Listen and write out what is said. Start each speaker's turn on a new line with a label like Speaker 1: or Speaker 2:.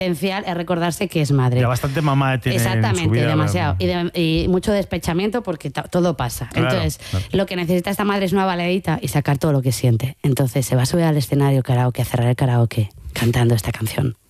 Speaker 1: esencial es recordarse que es madre.
Speaker 2: Ya bastante mamá tiene.
Speaker 1: Exactamente,
Speaker 2: en su vida,
Speaker 1: demasiado. Y mucho despechamiento porque todo pasa.
Speaker 2: Claro,
Speaker 1: Entonces,
Speaker 2: claro.
Speaker 1: lo que necesita esta madre es una baladita y sacar todo lo que siente. Entonces, se va a subir al escenario karaoke, a cerrar el karaoke, cantando esta canción.